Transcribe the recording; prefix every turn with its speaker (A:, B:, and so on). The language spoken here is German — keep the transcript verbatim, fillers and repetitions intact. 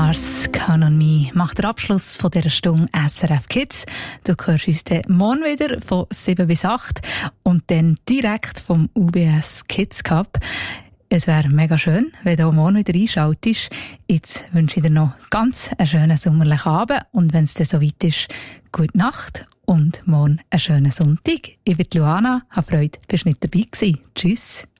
A: Stars, Count on Me macht den Abschluss von dieser Stunde S R F Kids. Du hörst uns dann morgen wieder von sieben bis acht und dann direkt vom U B S Kids Cup. Es wäre mega schön, wenn du auch morgen wieder einschaltest. Jetzt wünsche ich dir noch ganz einen schönen sommerlichen Abend und wenn es dann soweit ist, gute Nacht und morgen einen schönen Sonntag. Ich bin Luana, habe Freude, bist nicht dabei gewesen. Tschüss.